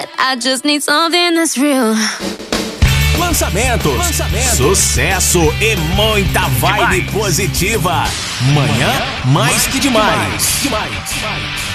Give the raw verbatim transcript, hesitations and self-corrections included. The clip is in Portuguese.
I just need something that's real. Lançamentos, Lançamentos, sucesso e muita vibe demais. Positiva. Manhã mais que demais. demais. demais.